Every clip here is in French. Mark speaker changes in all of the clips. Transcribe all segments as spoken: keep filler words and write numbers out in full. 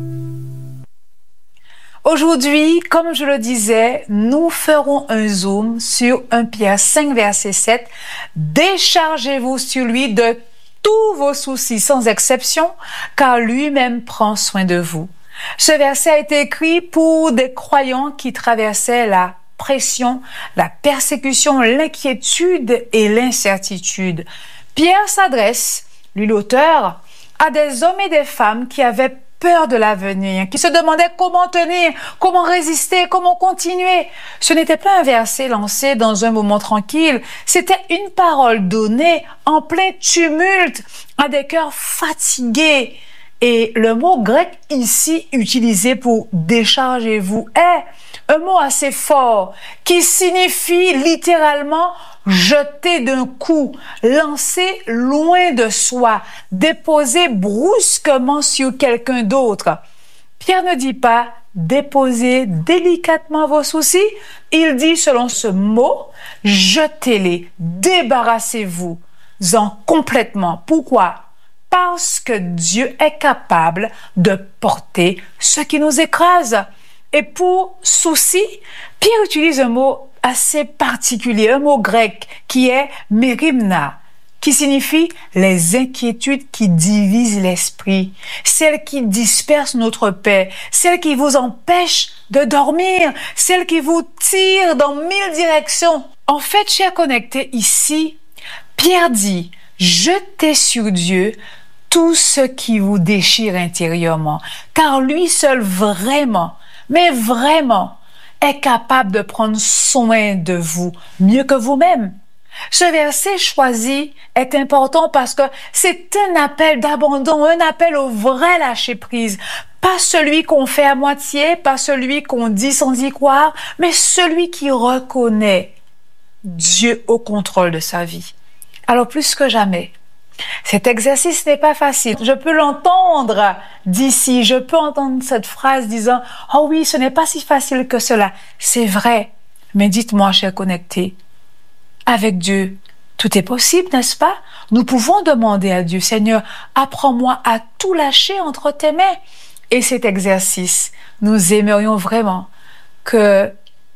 Speaker 1: Aujourd'hui, comme je le disais, nous ferons un zoom sur premier Pierre cinq, verset sept. Déchargez-vous sur lui de tous vos soucis sans exception, car lui-même prend soin de vous. Ce verset a été écrit pour des croyants qui traversaient la pression, la persécution, l'inquiétude et l'incertitude. Pierre s'adresse, lui l'auteur, à des hommes et des femmes qui avaient peur de l'avenir, qui se demandaient comment tenir, comment résister, comment continuer. Ce n'était pas un verset lancé dans un moment tranquille, c'était une parole donnée en plein tumulte à des cœurs fatigués. Et le mot grec ici utilisé pour « déchargez-vous » est un mot assez fort qui signifie littéralement « jeter d'un coup », lancer loin de soi, déposer brusquement sur quelqu'un d'autre. Pierre ne dit pas « déposez délicatement vos soucis », il dit selon ce mot « jetez-les, débarrassez-vous-en complètement ». Pourquoi ? Parce que Dieu est capable de porter ce qui nous écrase. Et pour souci, Pierre utilise un mot assez particulier, un mot grec qui est mérimna, qui signifie les inquiétudes qui divisent l'esprit, celles qui dispersent notre paix, celles qui vous empêchent de dormir, celles qui vous tirent dans mille directions. En fait, chers connectés, ici, Pierre dit, jetez sur Dieu tout ce qui vous déchire intérieurement, car lui seul vraiment, mais vraiment, est capable de prendre soin de vous, mieux que vous-même. Ce verset choisi est important parce que c'est un appel d'abandon, un appel au vrai lâcher-prise. Pas celui qu'on fait à moitié, pas celui qu'on dit sans y croire, mais celui qui reconnaît Dieu au contrôle de sa vie. Alors plus que jamais, cet exercice n'est pas facile. Je peux l'entendre d'ici, je peux entendre cette phrase disant « Oh oui, ce n'est pas si facile que cela ». C'est vrai, mais dites-moi, chers connectés, avec Dieu, tout est possible, n'est-ce pas? Nous pouvons demander à Dieu « Seigneur, apprends-moi à tout lâcher entre tes mains ». Et cet exercice, nous aimerions vraiment que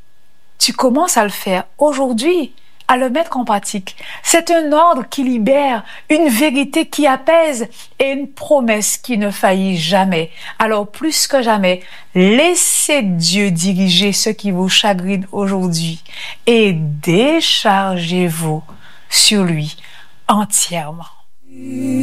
Speaker 1: tu commences à le faire aujourd'hui, à le mettre en pratique. C'est un ordre qui libère, une vérité qui apaise et une promesse qui ne faillit jamais. Alors plus que jamais, laissez Dieu diriger ce qui vous chagrine aujourd'hui et déchargez-vous sur lui entièrement.